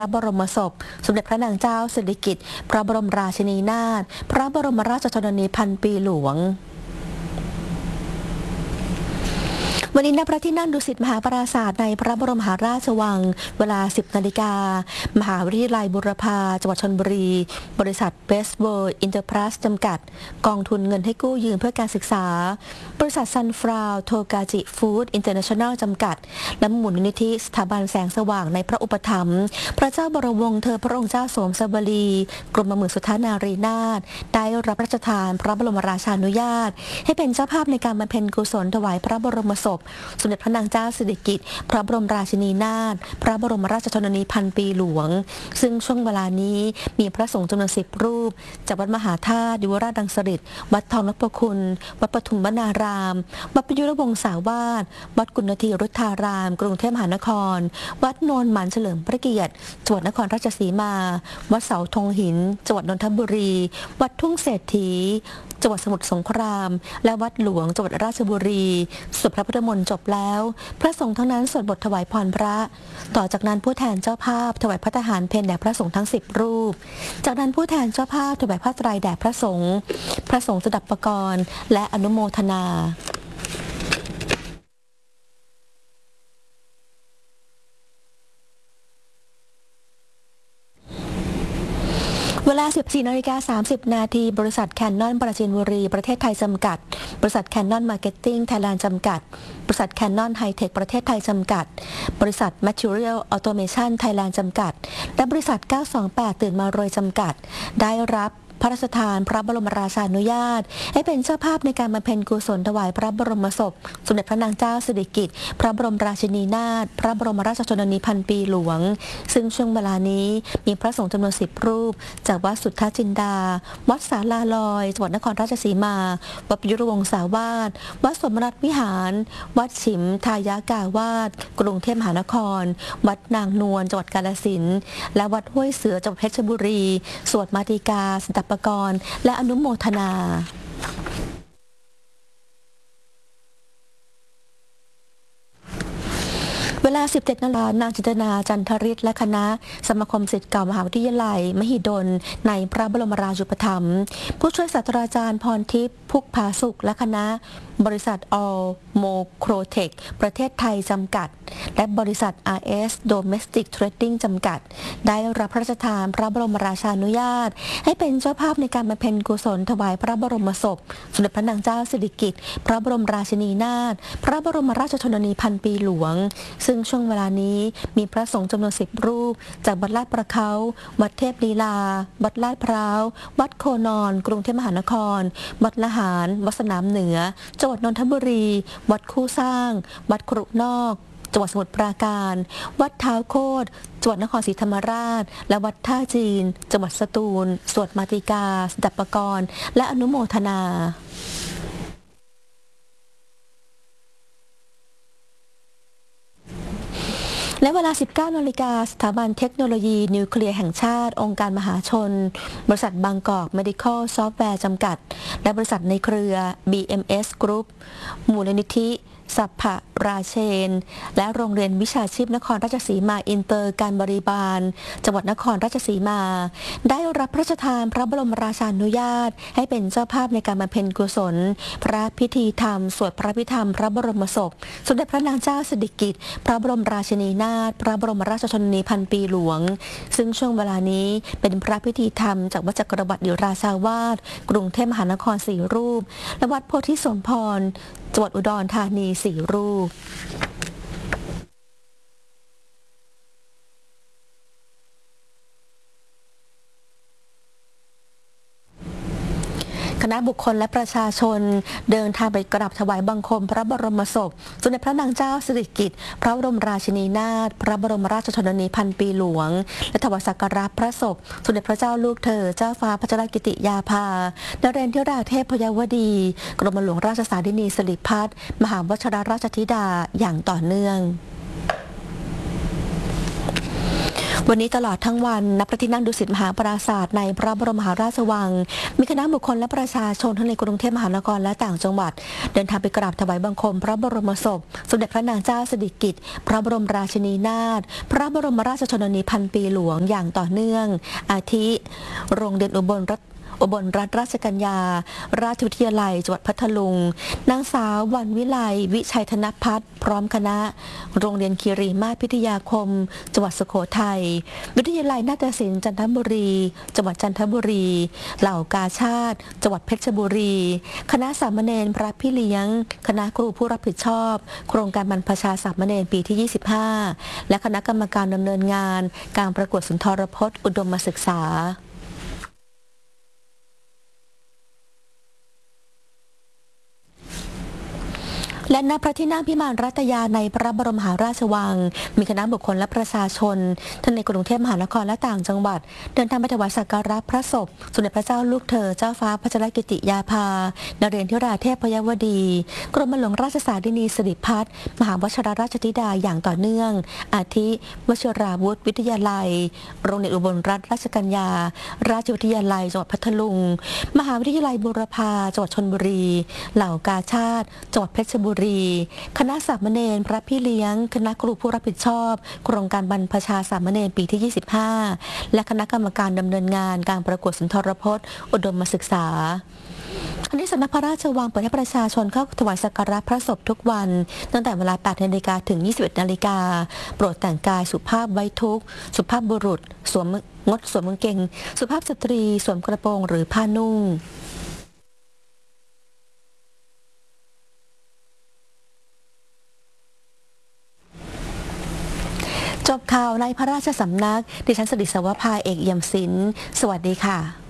พระบรมศพสมเด็จพระนางเจ้าสิริกิติ์พระบรมราชินีนาถพระบรมราชชนนีพันปีหลวงวันนี้ณพระที่นั่งดุสิตมหาปราสาทในพระบรมมหาราชวังเวลา 10 นาฬิกามหาวิทยาลัยบูรพาจังหวัดชลบุรีบริษัทเบสเวิร์อินเตอร์พลัสจำกัดกองทุนเงินให้กู้ยืมเพื่อการศึกษาบริษัทซันฟราวโทกาจิฟู้ดอินเตอร์เนชั่นแนลจำกัดและมูลนิธิสถาบันแสงสว่างในพระอุปถัมภ์พระเจ้าบรมวงศ์เธอพระองค์เจ้าสมสวลีกรมหมื่นสุทธานารีนาถได้รับพระราชทานพระบรมราชานุญาตให้เป็นเจ้าภาพในการบำเพ็ญกุศลถวายพระบรมศพสมเด็จพระนางเจ้าสิริกิติ์พระบรมราชินีนาถพระบรมราชชนนีพันปีหลวงซึ่งช่วงเวลานี้มีพระสงฆ์จำนวน10 รูปจากวัดมหาธาตุยุวราชดังสฤษฎ์วัดทองนพคุณวัดปทุมวนารามวัดประยุรวงศาวาสวัดกุณฑีรุทธารามกรุงเทพมหานครวัดโนนหมันเฉลิมพระเกียรติจังหวัดนครราชสีมาวัดเสาธงหินจังหวัดนนทบุรีวัดทุ่งเศรษฐีจังหวัดสมุทรสงครามและวัดหลวงจังหวัดราชบุรีสวดพระพุทธมนต์จบแล้วพระสงฆ์ทั้งนั้นสวดบทถวายพรพระต่อจากนั้นผู้แทนเจ้าภาพถวายพระทหารเพลแด่พระสงฆ์ทั้ง10 รูปจากนั้นผู้แทนเจ้าภาพถวายผ้าไตรแด่พระสงฆ์สดับปกรณ์และอนุโมทนาเวลา 14:30 นาทีบริษัทแคนนอนปราจีนบุรีประเทศไทยจำกัดบริษัทแคนนอนมาร์เก็ตติ้งไทยแลนด์จำกัดบริษัทแคนนอนไฮเทคประเทศไทยจำกัดบริษัท Material Automation Thailand จำกัดและบริษัท 928 ตื่นมารวยจำกัดได้รับพระราชทานพระบรมราชานุญาตให้เป็นเจ้าภาพในการบำเพ็ญกุศลถวายพระบรมศพสมเด็จพระนางเจ้าสิริกิติ์พระบรมราชินีนาถพระบรมราชชนนีพันปีหลวงซึ่งช่วงเวลานี้มีพระสงฆ์จำนวน10 รูปจากวัดสุทธจินดาวัดศาลาลอยจังหวัดนครราชสีมาวัดประยุรวงศาวาสวัดสมณัฐวิหารวัดฉิมทายากาวาสกรุงเทพมหานครวัดนางนวลจังหวัดกาฬสินธุ์และวัดห้วยเสือจังหวัดเพชรบุรีสวดมาติกาสดับปกรณ์และอนุโมทนาเวลา 17 นาฬิกานางจินตนาจันทริศและคณะสมาคมศิษย์เก่ามหาวิทยาลัยมหิดลในพระบรมราชูปถัมภ์ผู้ช่วยศาสตราจารย์พรทิพย์พุกผาสุขและคณะบริษัท All Mocrotech ประเทศไทยจำกัดและบริษัท RS Domestic Trading จำกัดได้รับพระราชทานพระบรมราชานุญาตให้เป็นเจ้าภาพในการบำเพ็ญกุศลถวายพระบรมศพสมเด็จพระนางเจ้าสิริกิติ์พระบรมราชินีนาถพระบรมราชชนนีพันปีหลวงซึ่งช่วงเวลานี้มีพระสงฆ์จำนวน10 รูปจากวัดลาดประเขาวัดเทพลีลาวัดลาดพร้าววัดโคนอนกรุงเทพมหานครวัดละหารวัดสนามเหนือจังหวัดนนทบุรีวัดคู่สร้างวัดครุนอกจังหวัดสมุทรปราการวัดเท้าโคตรจังหวัดนครศรีธรรมราชและวัดท่าจีนจังหวัดสตูลสวดมาติกาสดับปกรณ์และอนุโมทนาและเวลา 19 นาฬิกาสถาบันเทคโนโลยีนิวเคลียร์แห่งชาติองค์การมหาชนบริษัทบางกอก Medical Software จำกัดและบริษัทในเครือ BMS Group มูลนิธิสัพพะราเชนและโรงเรียนวิชาชีพนครราชสีมาอินเตอร์การบริบาลจังหวัดนครราชสีมาได้รับพระราชทานพระบรมราชานุญาตให้เป็นเจ้าภาพในการบำเพ็ญกุศลพระพิธีธรรมสวดพระพิธรรมพระบรมศพสมเด็จพระนางเจ้าสิริกิติ์พระบรมราชินีนาถพระบรมราชชนนีพันปีหลวงซึ่งช่วงเวลานี้เป็นพระพิธีธรรมจากวัดจักรวรรดิราชาวาสกรุงเทพมหานคร4 รูปและวัดโพธิสมพรจังหวัดอุดรธานี4 รูปคณะบุคคลและประชาชนเดินทางไปกราบถวายบังคมพระบรมศพสมเด็จพระนางเจ้าสิริกิติ์พระบรมราชินีนาถพระบรมราชชนนีพันปีหลวงและถวายสักการะพระศพสมเด็จพระเจ้าลูกเธอเจ้าฟ้าพัชรกิติยาภานเรนทิราเทพยวดีกรมหลวงราชสารินีสิริพัฒน์มหาวชิรราชธิดาอย่างต่อเนื่องวันนี้ตลอดทั้งวันณพระที่นั่งดุสิตมหาปราสาทในพระบรมมหาราชวังมีคณะบุคคลและประชาชนทั้งในกรุงเทพมหานครและต่างจังหวัดเดินทางไปกราบถวายบังคมพระบรมศพสมเด็จพระนางเจ้าสิริกิติ์พระบรมราชินีนาถพระบรมราชชนนีพันปีหลวงอย่างต่อเนื่องอาทิโรงเรียนอุบลรัฐราชกัญญาราชวิทยาลัยจังหวัดพัทลุงนางสาววันวิไลวิชัยธนพัฒน์พร้อมคณะโรงเรียนคีรีมาศพิทยาคมจังหวัดสุโขทัยวิทยาลัยนาฏศิลป์จันทบุรีจังหวัดจันทบุรีเหล่ากาชาติจังหวัดเพชรบุรีคณะสามเณรพระพี่เลี้ยงคณะครูผู้รับผิดชอบโครงการบรรพชาสามเณรปีที่ 25และคณะกรรมการดำเนินงานการประกวดสุนทรพจน์อุดมศึกษาและณพระที่นั่งพิมานรัตยาในพระบรมมหาราชวังมีคณะบุคคลและประชาชนทั้งในกรุงเทพมหานครและต่างจังหวัดเดินทางไปถวายสักการะพระศพสมเด็จพระเจ้าลูกเธอเจ้าฟ้าพัชรกิติยาภานเรศธิราเทพยวดีกรมหลวงราชสารินีสิริพัฒน์มหาวชิรราชธิดาอย่างต่อเนื่องอาทิวชิราวุธวิทยาลัยโรงเรียนอุบลรัฐราชกัญญาราชวิทยาลัยจังหวัดพัทลุงมหาวิทยาลัยบูรพาจังหวัดชลบุรีเหล่ากาชาติจังหวัดเพชรบุรีคณะสามเณรพระพี่เลี้ยงคณะครูผู้รับผิดชอบโครงการบรรพชาสามเณรปีที่ 25และคณะกรรมการดำเนินงานการประกวดสุนทรพจน์อุดมศึกษาอันนี้สำนักพระราชวังเปิดให้ประชาชนเข้าถวายสักการะพระศพทุกวันตั้งแต่เวลา 8 นาฬิกาถึง 21 นาฬิกาโปรดแต่งกายสุภาพไว้ทุกข์สุภาพบุรุษงดสวมกางเกงสุภาพสตรีสวมกระโปรงหรือผ้านุ่งจบข่าวในพระราชสำนักดิฉันสดิษวภาเอกเอี่ยมศิลป์สวัสดีค่ะ